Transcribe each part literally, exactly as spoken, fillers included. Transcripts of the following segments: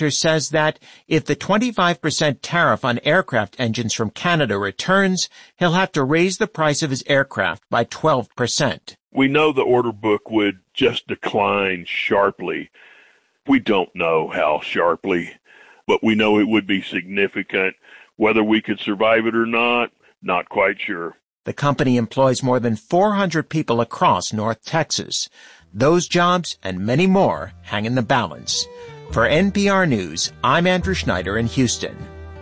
director says that if the twenty-five percent tariff on aircraft engines from Canada returns, he'll have to raise the price of his aircraft by twelve percent. We know the order book would just decline sharply. We don't know how sharply, but we know it would be significant. Whether we could survive it or not, not quite sure. The company employs more than four hundred people across North Texas. Those jobs and many more hang in the balance. For N P R News, I'm Andrew Schneider in Houston.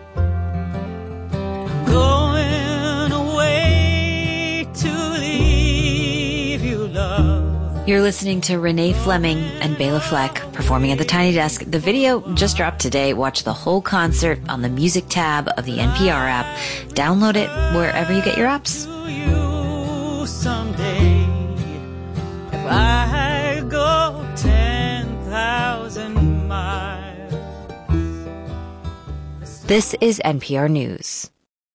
Going away to leave you, love. You're listening to Renee Fleming and Bela Fleck performing at the Tiny Desk. The video just dropped today. Watch the whole concert on the music tab of the N P R app. Download it wherever you get your apps. You someday, if I go ten thousand miles. This is N P R News.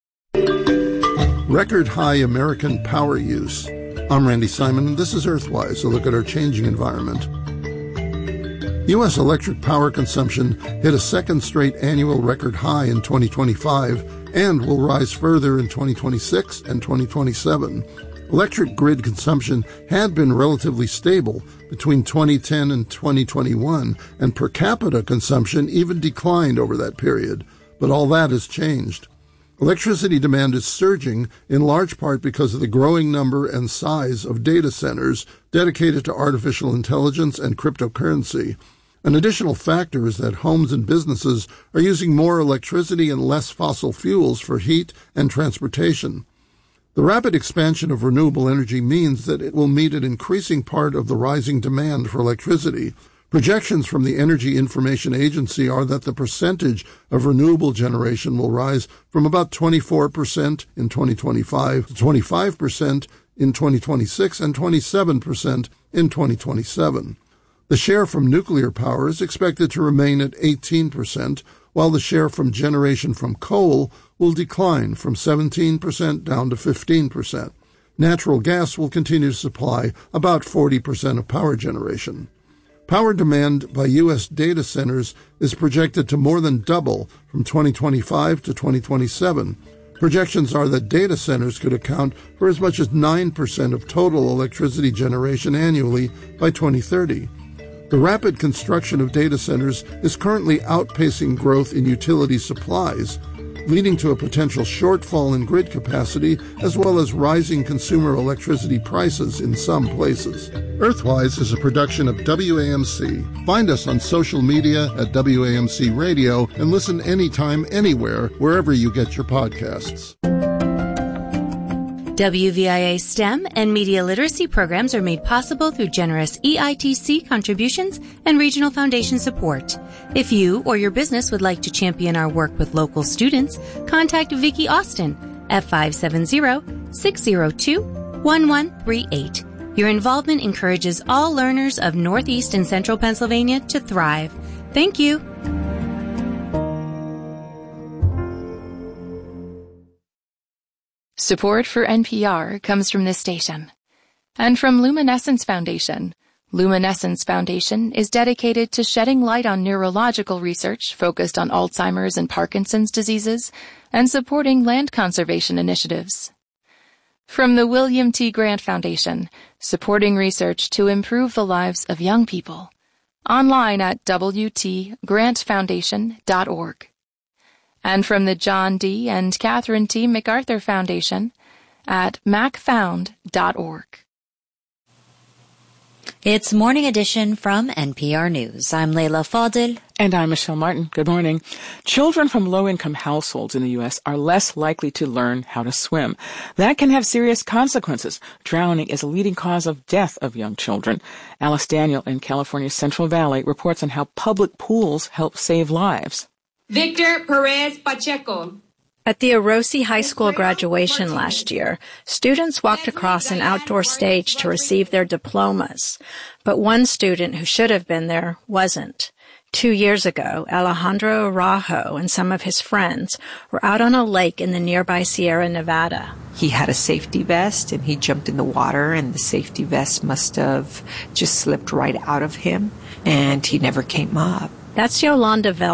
Record high American power use. I'm Randy Simon, and this is Earthwise, a look at our changing environment. U S electric power consumption hit a second straight annual record high in twenty twenty-five and will rise further in twenty twenty-six and twenty twenty-seven. Electric grid consumption had been relatively stable between twenty ten and twenty twenty-one, and per capita consumption even declined over that period. But all that has changed. Electricity demand is surging in large part because of the growing number and size of data centers dedicated to artificial intelligence and cryptocurrency. An additional factor is that homes and businesses are using more electricity and less fossil fuels for heat and transportation. The rapid expansion of renewable energy means that it will meet an increasing part of the rising demand for electricity. Projections from the Energy Information Agency are that the percentage of renewable generation will rise from about twenty-four percent in twenty twenty-five to twenty-five percent in twenty twenty-six and twenty-seven percent in twenty twenty-seven. The share from nuclear power is expected to remain at eighteen percent, while the share from generation from coal will decline from seventeen percent down to fifteen percent. Natural gas will continue to supply about forty percent of power generation. Power demand by U S data centers is projected to more than double from twenty twenty-five to twenty twenty-seven. Projections are that data centers could account for as much as nine percent of total electricity generation annually by twenty thirty. The rapid construction of data centers is currently outpacing growth in utility supplies, leading to a potential shortfall in grid capacity as well as rising consumer electricity prices in some places. Earthwise is a production of W A M C. Find us on social media at W A M C Radio and listen anytime, anywhere, wherever you get your podcasts. W V I A STEM and media literacy programs are made possible through generous E I T C contributions and regional foundation support. If you or your business would like to champion our work with local students, contact Vicki Austin at five seven zero, six zero two, one one three eight. Your involvement encourages all learners of Northeast and Central Pennsylvania to thrive. Thank you. Support for N P R comes from this station and from Luminescence Foundation. Luminescence Foundation is dedicated to shedding light on neurological research focused on Alzheimer's and Parkinson's diseases and supporting land conservation initiatives. From the William T. Grant Foundation, supporting research to improve the lives of young people. Online at w t grant foundation dot org. And from the John D. and Catherine T. MacArthur Foundation at mac found dot org. It's Morning Edition from N P R News. I'm Leila Fadel. And I'm Michelle Martin. Good morning. Children from low-income households in the U S are less likely to learn how to swim. That can have serious consequences. Drowning is a leading cause of death of young children. Alice Daniel in California's Central Valley reports on how public pools help save lives. Victor Perez Pacheco. At the Orosi High School graduation last year, students walked across an outdoor stage to receive their diplomas. But one student who should have been there wasn't. Two years ago, Alejandro Araujo and some of his friends were out on a lake in the nearby Sierra Nevada. He had a safety vest and he jumped in the water, and the safety vest must have just slipped right out of him, and he never came up. That's Yolanda Vel.